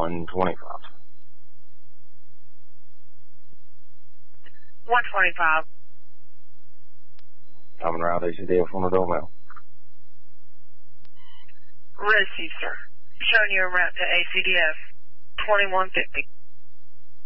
125. 125. Coming around ACDF on the doorbell. Received, sir. Showing you a route to ACDF 2150.